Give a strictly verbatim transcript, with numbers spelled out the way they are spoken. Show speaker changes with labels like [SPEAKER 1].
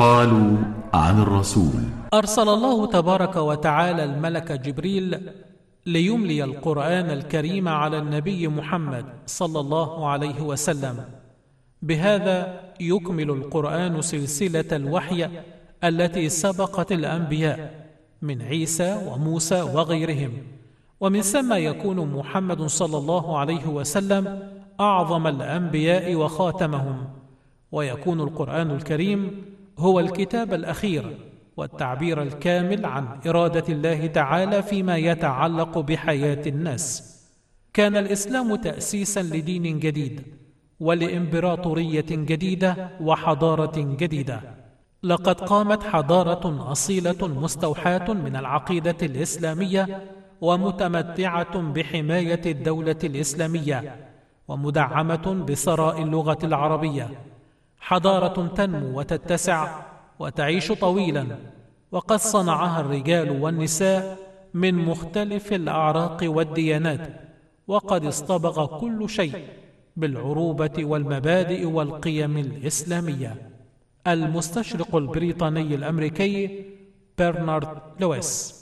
[SPEAKER 1] قالوا عن الرسول:
[SPEAKER 2] أرسل الله تبارك وتعالى الملك جبريل ليملي القرآن الكريم على النبي محمد صلى الله عليه وسلم. بهذا يكمل القرآن سلسلة الوحي التي سبقت الأنبياء من عيسى وموسى وغيرهم، ومن ثم يكون محمد صلى الله عليه وسلم أعظم الأنبياء وخاتمهم، ويكون القرآن الكريم هو الكتاب الأخير والتعبير الكامل عن إرادة الله تعالى فيما يتعلق بحياة الناس. كان الإسلام تأسيسا لدين جديد ولإمبراطورية جديدة وحضارة جديدة. لقد قامت حضارة أصيلة مستوحاة من العقيدة الإسلامية ومتمتعة بحماية الدولة الإسلامية ومدعمة بثراء اللغة العربية، حضارة تنمو وتتسع وتعيش طويلا، وقد صنعها الرجال والنساء من مختلف الأعراق والديانات، وقد اصطبغ كل شيء بالعروبة والمبادئ والقيم الإسلامية. المستشرق البريطاني الأمريكي برنارد لويس.